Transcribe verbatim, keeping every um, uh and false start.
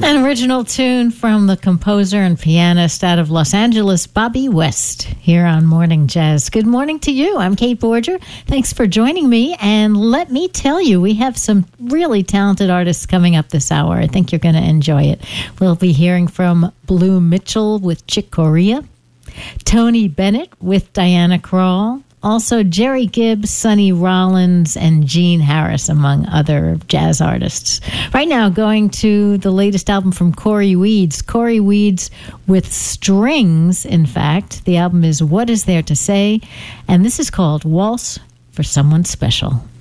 An original tune from the composer and pianist out of Los Angeles, Bobby West, here on Morning Jazz. Good morning to you. I'm Kate Borger. Thanks for joining me. And let me tell you, we have some really talented artists coming up this hour. I think you're going to enjoy it. We'll be hearing from Blue Mitchell with Chick Corea, Tony Bennett with Diana Krall, also Jerry Gibbs, Sonny Rollins, and Gene Harris, among other jazz artists. Right now, going to the latest album from Corey Weeds. Corey Weeds with strings, in fact. The album is What Is There to Say? And this is called Waltz for Someone Special.